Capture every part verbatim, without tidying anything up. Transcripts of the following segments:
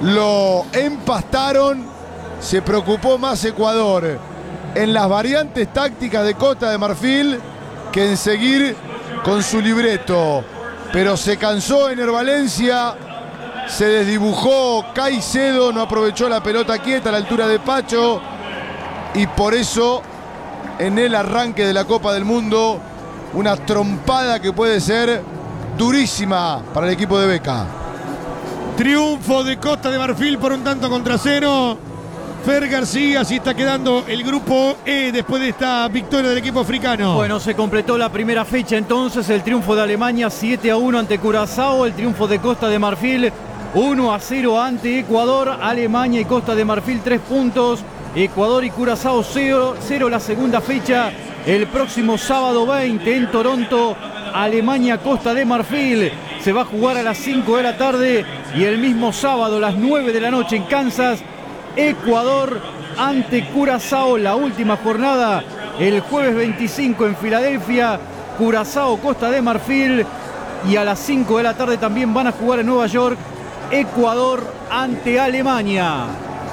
lo empastaron. Se preocupó más Ecuador en las variantes tácticas de Costa de Marfil que en seguir con su libreto. Pero se cansó Ener Valencia, se desdibujó Caicedo, no aprovechó la pelota quieta a la altura de Pacho y por eso en el arranque de la Copa del Mundo una trompada que puede ser durísima para el equipo de Beca. Triunfo de Costa de Marfil por un tanto contra cero. Fer García, así está quedando el grupo E después de esta victoria del equipo africano. Bueno, se completó la primera fecha entonces, el triunfo de Alemania siete a uno ante Curazao, el triunfo de Costa de Marfil uno a cero ante Ecuador, Alemania y Costa de Marfil tres puntos, Ecuador y Curazao cero, cero la segunda fecha, el próximo sábado veinte en Toronto, Alemania, Costa de Marfil, se va a jugar a las cinco de la tarde y el mismo sábado a las nueve de la noche en Kansas, Ecuador ante Curazao, la última jornada el jueves veinticinco en Filadelfia, Curazao, Costa de Marfil, y a las cinco de la tarde también van a jugar en Nueva York, Ecuador ante Alemania.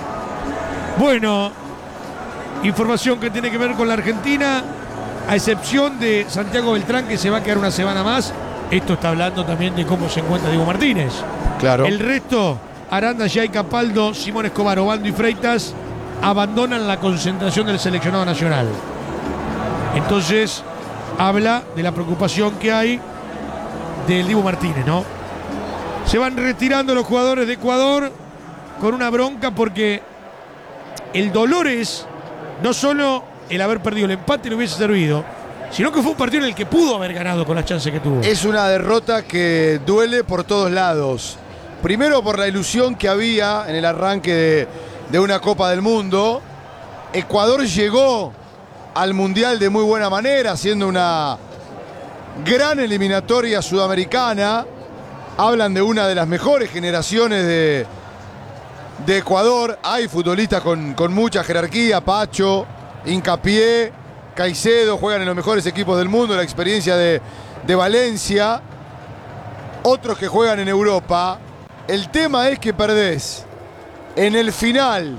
Bueno, información que tiene que ver con la Argentina, a excepción de Santiago Beltrán, que se va a quedar una semana más. Esto está hablando también de cómo se encuentra Diego Martínez. Claro. El resto, Aranda, Yay, Capaldo, Simón Escobar, Obando y Freitas abandonan la concentración del seleccionado nacional. Entonces, habla de la preocupación que hay del Dibu Martínez, ¿no? Se van retirando los jugadores de Ecuador con una bronca porque el dolor es no solo el haber perdido el empate, le hubiese servido, sino que fue un partido en el que pudo haber ganado con las chances que tuvo. Es una derrota que duele por todos lados. Primero por la ilusión que había en el arranque de, de una Copa del Mundo. Ecuador llegó al Mundial de muy buena manera, haciendo una gran eliminatoria sudamericana. Hablan de una de las mejores generaciones de, de Ecuador. Hay futbolistas con, con mucha jerarquía, Pacho, Hincapié, Caicedo, juegan en los mejores equipos del mundo, la experiencia de, de Valencia. Otros que juegan en Europa. El tema es que perdés en el final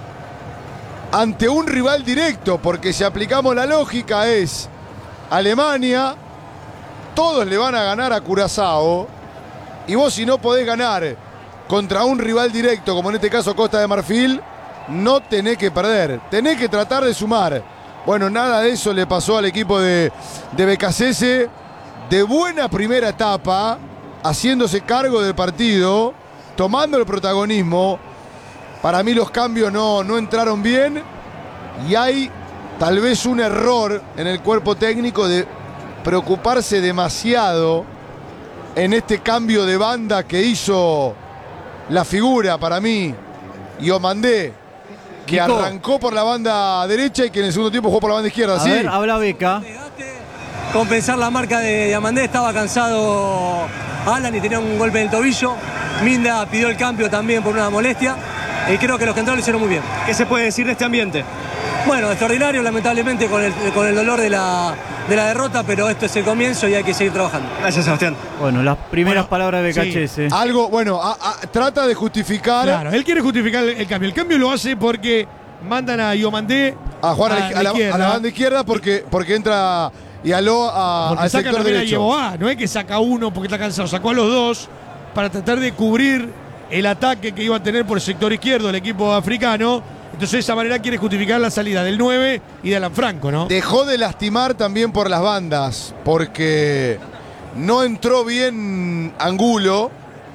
ante un rival directo, porque si aplicamos la lógica es Alemania, todos le van a ganar a Curazao, y vos si no podés ganar contra un rival directo, como en este caso Costa de Marfil, no tenés que perder, tenés que tratar de sumar. Bueno, nada de eso le pasó al equipo de, de Becasese, de buena primera etapa, haciéndose cargo del partido, tomando el protagonismo. Para mí los cambios no, no entraron bien y hay tal vez un error en el cuerpo técnico de preocuparse demasiado en este cambio de banda que hizo la figura, para mí, Yomandé, que Nico, arrancó por la banda derecha y que en el segundo tiempo jugó por la banda izquierda. A ¿Sí? ver, habla Beca. Compensar la marca de Diamandé, estaba cansado Alan y tenía un golpe en el tobillo. Minda pidió el cambio también por una molestia y creo que los que entraron lo hicieron muy bien. ¿Qué se puede decir de este ambiente? Bueno, extraordinario, lamentablemente con el, con el dolor de la, de la derrota, pero esto es el comienzo y hay que seguir trabajando. Gracias, Sebastián. Bueno, las primeras Bueno, palabras de sí. Becachese. Algo, bueno, a, a, trata de justificar Claro, él quiere justificar el, el cambio. El cambio lo hace porque mandan a Yomandé a jugar a la, a la- a la banda izquierda porque, porque entra y aló a, porque al saca sector también a derecho. Yeboah. No es que saca uno porque está cansado, sacó a los dos para tratar de cubrir el ataque que iba a tener por el sector izquierdo el equipo africano. Entonces de esa manera quiere justificar la salida del nueve y de Alan Franco, ¿no? Dejó de lastimar también por las bandas, porque no entró bien Angulo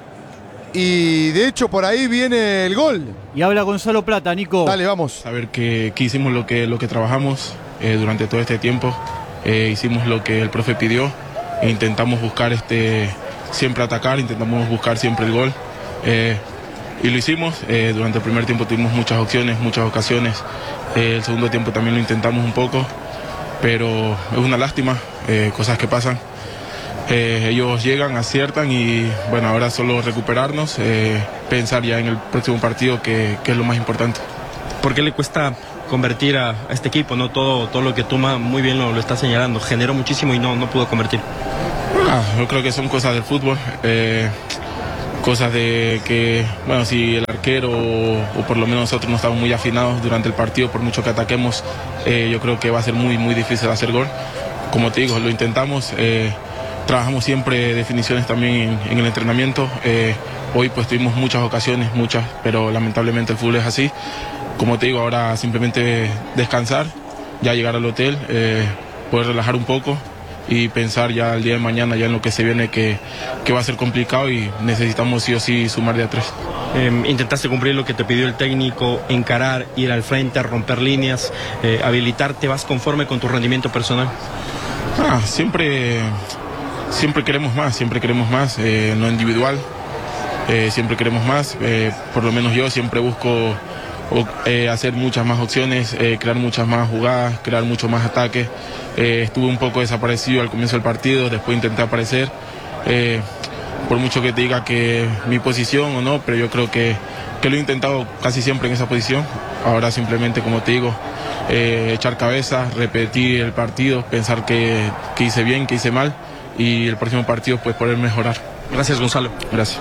y de hecho por ahí viene el gol. Y habla Gonzalo Plata, Nico. Dale, vamos. Saber que, que hicimos lo que, lo que trabajamos eh, durante todo este tiempo, eh, hicimos lo que el profe pidió e intentamos buscar este, siempre atacar, intentamos buscar siempre el gol. Eh, Y lo hicimos, eh, durante el primer tiempo tuvimos muchas opciones, muchas ocasiones, eh, el segundo tiempo también lo intentamos un poco, pero es una lástima, eh, cosas que pasan. Eh, ellos llegan, aciertan y bueno, ahora solo recuperarnos, eh, pensar ya en el próximo partido que, que es lo más importante. ¿Por qué le cuesta convertir a, a este equipo? No todo, todo lo que toma muy bien lo, lo está señalando, generó muchísimo y no, no pudo convertir. Ah, yo creo que son cosas del fútbol. Eh, cosas de que, bueno, si el arquero o, o por lo menos nosotros no estamos muy afinados durante el partido, por mucho que ataquemos, eh, yo creo que va a ser muy, muy difícil hacer gol. Como te digo, lo intentamos, eh, trabajamos siempre definiciones también en, en el entrenamiento. Eh, hoy pues tuvimos muchas ocasiones, muchas, pero lamentablemente el fútbol es así. Como te digo, ahora simplemente descansar, ya llegar al hotel, eh, poder relajar un poco y pensar ya el día de mañana, ya en lo que se viene, que, que va a ser complicado y necesitamos sí o sí sumar de a tres. Eh, intentaste cumplir lo que te pidió el técnico, encarar, ir al frente, romper líneas, eh, habilitarte. ¿Vas conforme con tu rendimiento personal? Ah, siempre, siempre queremos más, siempre queremos más, eh, no individual, eh, siempre queremos más, eh, por lo menos yo siempre busco o, eh, hacer muchas más opciones, eh, crear muchas más jugadas, crear mucho más ataques. Eh, estuve un poco desaparecido al comienzo del partido, después intenté aparecer, eh, por mucho que te diga que mi posición o no, pero yo creo que, que lo he intentado casi siempre en esa posición. Ahora simplemente, como te digo, eh, echar cabeza, repetir el partido, pensar que, que hice bien, que hice mal, y el próximo partido pues poder mejorar. Gracias, Gonzalo. Gracias.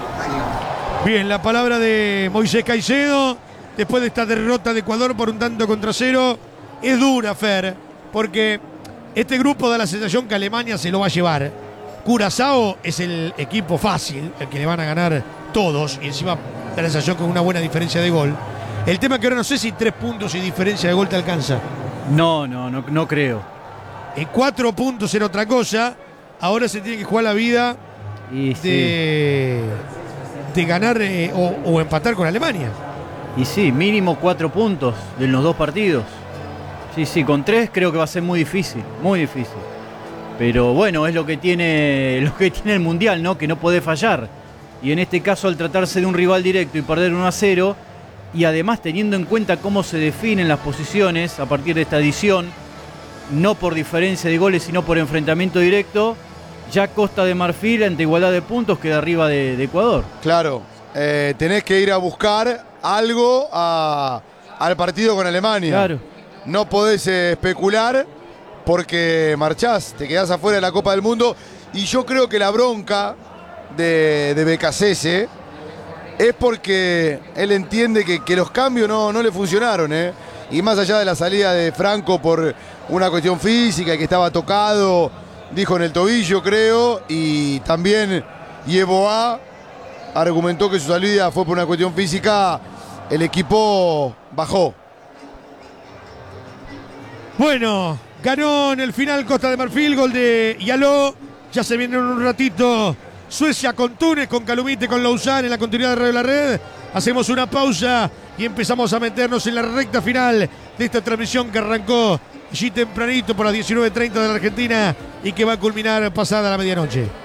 Bien, la palabra de Moisés Caicedo después de esta derrota de Ecuador por un tanto contra cero. Es dura, Fer, porque este grupo da la sensación que Alemania se lo va a llevar. Curazao es el equipo fácil, el que le van a ganar todos, y encima da la sensación con una buena diferencia de gol. El tema es que ahora no sé si tres puntos y diferencia de gol te alcanza. No, no, no, no creo. En cuatro puntos era otra cosa. Ahora se tiene que jugar la vida Y de, sí. de ganar eh, o, o empatar con Alemania. Y sí, mínimo cuatro puntos en los dos partidos. Sí, sí, con tres creo que va a ser muy difícil, muy difícil. Pero bueno, es lo que tiene, lo que tiene el Mundial, ¿no? Que no puede fallar. Y en este caso, al tratarse de un rival directo y perder uno a cero, y además teniendo en cuenta cómo se definen las posiciones a partir de esta edición, no por diferencia de goles, sino por enfrentamiento directo, ya Costa de Marfil, ante igualdad de puntos, queda arriba de, de Ecuador. Claro, eh, tenés que ir a buscar algo a, al partido con Alemania. Claro. No podés eh, especular porque marchás, te quedás afuera de la Copa del Mundo. Y yo creo que la bronca de, de Becasese es porque él entiende que, que los cambios no, no le funcionaron, ¿eh? Y más allá de la salida de Franco por una cuestión física y que estaba tocado, dijo en el tobillo, creo, y también Yeboah argumentó que su salida fue por una cuestión física, el equipo bajó. Bueno, ganó en el final Costa de Marfil, gol de Yaló. Ya se viene en un ratito Suecia con Túnez, con Calumite, con Lausanne en la continuidad de Radio La Red. Hacemos una pausa y empezamos a meternos en la recta final de esta transmisión que arrancó allí tempranito por las diecinueve treinta de la Argentina y que va a culminar pasada la medianoche.